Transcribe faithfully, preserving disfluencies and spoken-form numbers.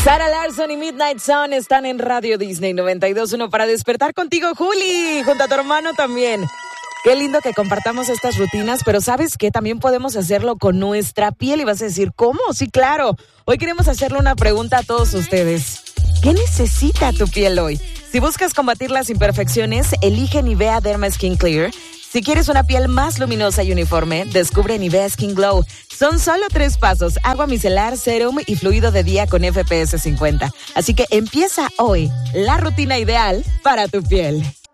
Sarah Larson y Midnight Sun están en Radio Disney noventa y dos punto uno para despertar contigo, Juli, junto a tu hermano también. Qué lindo que compartamos estas rutinas, pero ¿sabes qué? También podemos hacerlo con nuestra piel. Y vas a decir, ¿cómo? Sí, claro. Hoy queremos hacerle una pregunta a todos ustedes. ¿Qué necesita tu piel hoy? Si buscas combatir las imperfecciones, elige Nivea Derma Skin Clear. Si quieres una piel más luminosa y uniforme, descubre Nivea Skin Glow. Son solo tres pasos: agua micelar, serum y fluido de día con F P S cincuenta. Así que empieza hoy la rutina ideal para tu piel.